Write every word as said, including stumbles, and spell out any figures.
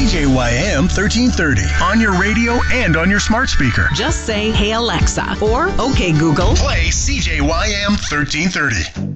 C J Y M thirteen thirty on your radio and on your smart speaker. Just say, "Hey Alexa," or "Okay Google, play C J Y M thirteen thirty."